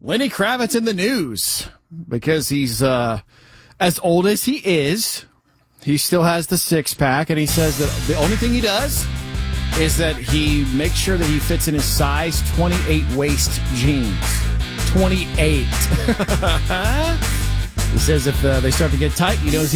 Lenny Kravitz in the news because he's as old as he is. He still has the six-pack, and he says that the only thing he does is that he makes sure that he fits in his size 28 waist jeans. 28. He says if they start to get tight, he knows